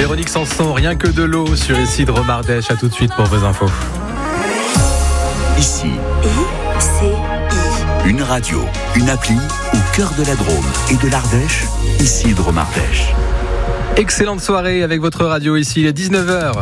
Véronique Sanson, rien que de l'eau sur Isidre Mardèche. À tout de suite pour vos infos. Ici, une radio, une appli au cœur de la Drôme et de l'Ardèche. Isidre Mardèche. Excellente soirée avec votre radio ici, il est 19h.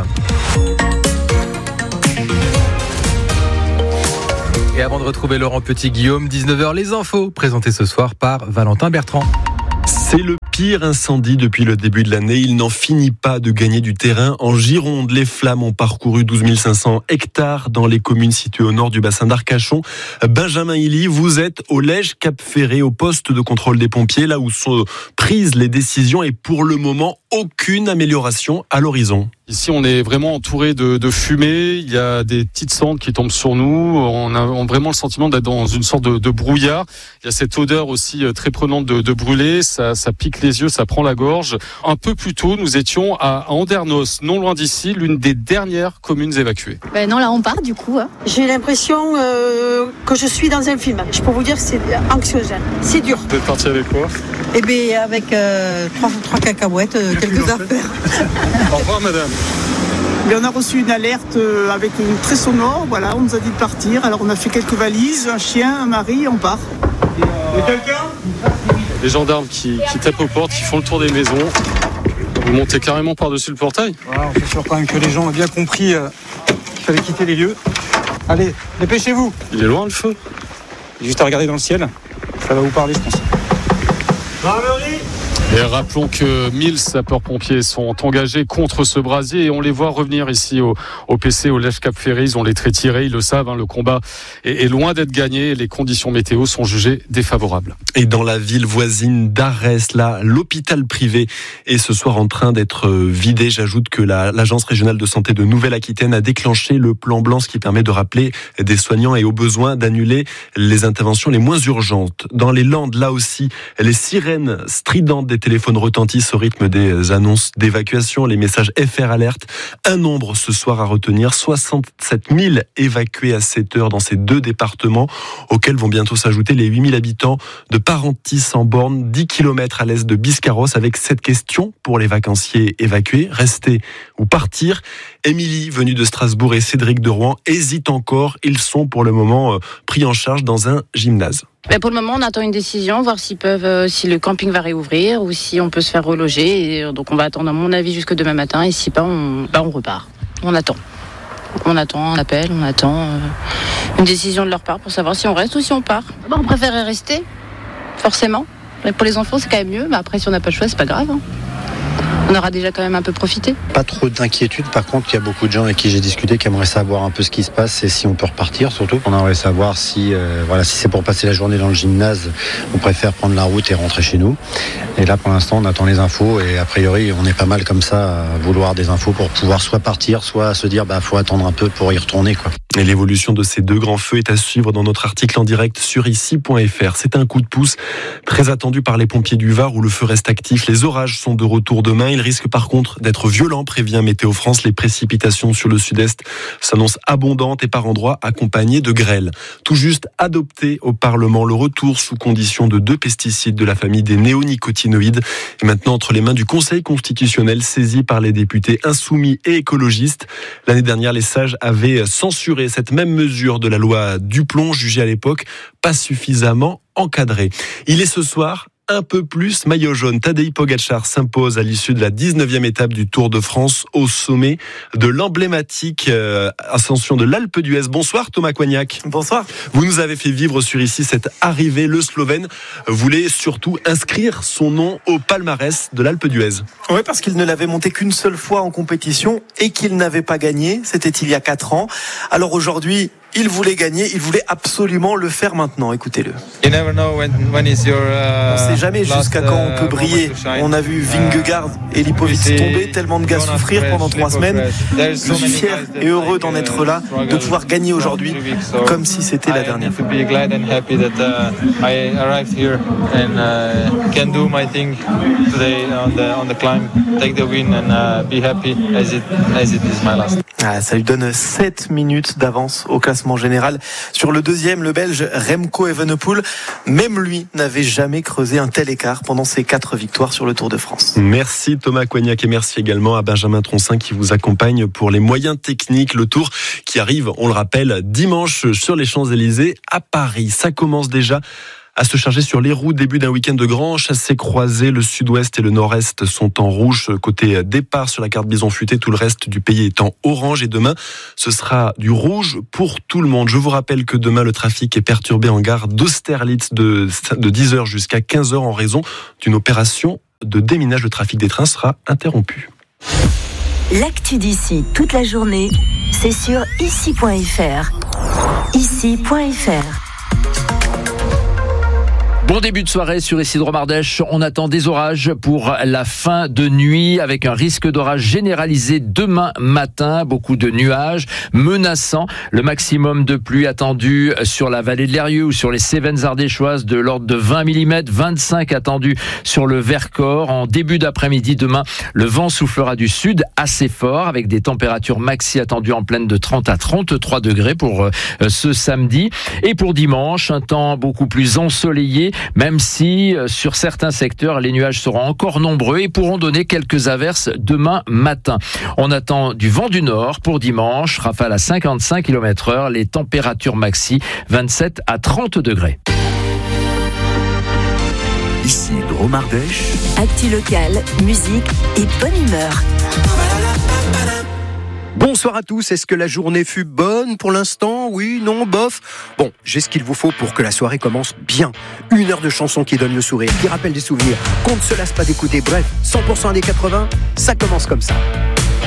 Et avant de retrouver Laurent Petit-Guillaume, 19h, les infos, présentées ce soir par Valentin Bertrand. C'est le pire incendie depuis le début de l'année. Il n'en finit pas de gagner du terrain. En Gironde, les flammes ont parcouru 12 500 hectares dans les communes situées au nord du bassin d'Arcachon. Benjamin Hilly, vous êtes au Lège Cap Ferré, au poste de contrôle des pompiers, là où sont prises les décisions et pour le moment, aucune amélioration à l'horizon. Ici, on est vraiment entouré de fumée. Il y a des petites cendres qui tombent sur nous. On a vraiment le sentiment d'être dans une sorte de brouillard. Il y a cette odeur aussi très prenante de brûlé. Ça pique les yeux, ça prend la gorge. Un peu plus tôt, nous étions à Andernos, non loin d'ici, l'une des dernières communes évacuées. Non, là, on part du coup. J'ai l'impression que je suis dans un film. Je peux vous dire que c'est anxiogène. C'est dur. Vous êtes parti avec quoi ? Eh bien, avec trois cacahuètes, quelques affaires. Au revoir, madame. Mais on a reçu une alerte avec une très sonore, voilà, on nous a dit de partir. Alors on a fait quelques valises, un chien, un mari, on part. Et quelqu'un ? Les gendarmes qui tapent aux portes, qui font le tour des maisons. Vous montez carrément par-dessus le portail. Voilà, on fait sûr quand même que les gens ont bien compris qu'il fallait quitter les lieux. Allez, dépêchez-vous. Il est loin le feu. Juste à regarder dans le ciel, ça va vous parler, je pense. Et rappelons que 1000 sapeurs-pompiers sont engagés contre ce brasier et on les voit revenir ici au PC, au Lège Cap Ferré. Ils ont les traits tirés, ils le savent, le combat est loin d'être gagné. Les conditions météo sont jugées défavorables. Et dans la ville voisine d'Arès, là, l'hôpital privé est ce soir en train d'être vidé. J'ajoute que l'Agence régionale de santé de Nouvelle-Aquitaine a déclenché le plan blanc, ce qui permet de rappeler des soignants et au besoin d'annuler les interventions les moins urgentes. Dans les Landes, là aussi, les sirènes stridentes des téléphones retentissent au rythme des annonces d'évacuation, les messages FR Alert. Un nombre ce soir à retenir, 67 000 évacués à 7 heures dans ces deux départements, auxquels vont bientôt s'ajouter les 8 000 habitants de Parentis en Borne, 10 km à l'est de Biscarrosse, avec cette question pour les vacanciers évacués, rester ou partir. Émilie, venue de Strasbourg, et Cédric de Rouen hésitent encore. Ils sont pour le moment pris en charge dans un gymnase. Pour le moment, on attend une décision, voir si le camping va réouvrir ou si on peut se faire reloger. Et donc on va attendre, à mon avis, jusque demain matin. Et si pas, on repart. On attend. On attend un appel, on attend une décision de leur part pour savoir si on reste ou si on part. On préférerait rester, forcément. Mais pour les enfants, c'est quand même mieux. Mais après, si on n'a pas le choix, c'est pas grave. On aura déjà quand même un peu profité. Pas trop d'inquiétude. Par contre, il y a beaucoup de gens avec qui j'ai discuté qui aimeraient savoir un peu ce qui se passe et si on peut repartir surtout. On aimerait savoir si c'est pour passer la journée dans le gymnase, on préfère prendre la route et rentrer chez nous. Et là, pour l'instant, on attend les infos et a priori, on est pas mal comme ça à vouloir des infos pour pouvoir soit partir, soit se dire faut attendre un peu pour y retourner, quoi. Et l'évolution de ces deux grands feux est à suivre dans notre article en direct sur ici.fr. C'est un coup de pouce très attendu par les pompiers du Var où le feu reste actif. Les orages sont de retour demain. Ils risquent par contre d'être violents, prévient Météo France. Les précipitations sur le sud-est s'annoncent abondantes et par endroits accompagnées de grêle. Tout juste adopté au Parlement, le retour sous condition de 2 pesticides de la famille des néonicotinoïdes est maintenant entre les mains du Conseil constitutionnel saisi par les députés insoumis et écologistes. L'année dernière, les sages avaient censuré cette même mesure de la loi Duplon, jugée à l'époque pas suffisamment encadrée. Il est ce soir un peu plus maillot jaune. Tadej Pogačar s'impose à l'issue de la 19e étape du Tour de France au sommet de l'emblématique ascension de l'Alpe d'Huez. Bonsoir Thomas Coignac. Bonsoir. Vous nous avez fait vivre sur ici cette arrivée. Le Slovène voulait surtout inscrire son nom au palmarès de l'Alpe d'Huez. Oui, parce qu'il ne l'avait monté qu'une seule fois en compétition et qu'il n'avait pas gagné. C'était il y a 4 ans. Alors aujourd'hui, il voulait gagner, il voulait absolument le faire maintenant. Écoutez-le. You never know when is your, on ne sait jamais jusqu'à quand on peut briller. On a vu Vingegaard et Lipovic tomber, tellement de gars souffrir pendant 3 semaines. Je suis fier et heureux d'en être là, de pouvoir gagner aujourd'hui, comme si c'était la dernière fois. Ça lui donne 7 minutes d'avance au classement classement général. Sur le deuxième, le Belge Remco Evenepoel, même lui n'avait jamais creusé un tel écart pendant ses 4 victoires sur le Tour de France. Merci Thomas Coignac et merci également à Benjamin Troncin qui vous accompagne pour les moyens techniques. Le Tour qui arrive, on le rappelle, dimanche sur les Champs-Élysées à Paris. Ça commence déjà à se charger sur les routes. Début d'un week-end de grands chassés-croisés. Le sud-ouest et le nord-est sont en rouge. Côté départ sur la carte bison futé, tout le reste du pays est en orange. Et demain, ce sera du rouge pour tout le monde. Je vous rappelle que demain, le trafic est perturbé en gare d'Austerlitz de 10h jusqu'à 15h en raison d'une opération de déminage. Le trafic des trains sera interrompu. L'actu d'ici toute la journée, c'est sur ici.fr. Ici.fr. Bon début de soirée sur Ici Drôme Ardèche. On attend des orages pour la fin de nuit avec un risque d'orage généralisé demain matin. Beaucoup de nuages menaçants. Le maximum de pluie attendu sur la vallée de l'Eyrieux ou sur les Cévennes ardéchoises de l'ordre de 20 mm, 25 attendu sur le Vercors. En début d'après-midi demain, le vent soufflera du sud assez fort avec des températures maxi attendues en pleine de 30 à 33 degrés pour ce samedi. Et pour dimanche, un temps beaucoup plus ensoleillé, même si sur certains secteurs, les nuages seront encore nombreux et pourront donner quelques averses demain matin. On attend du vent du nord pour dimanche, rafale à 55 km/h, les températures maxi 27 à 30 degrés. Ici Drôme Ardèche. Actu locale, musique et bonne humeur. Bonsoir à tous, est-ce que la journée fut bonne pour l'instant ? Oui, non, bof ? Bon, j'ai ce qu'il vous faut pour que la soirée commence bien. 1 heure de chansons qui donne le sourire, qui rappelle des souvenirs, qu'on ne se lasse pas d'écouter. Bref, 100% des 80, ça commence comme ça.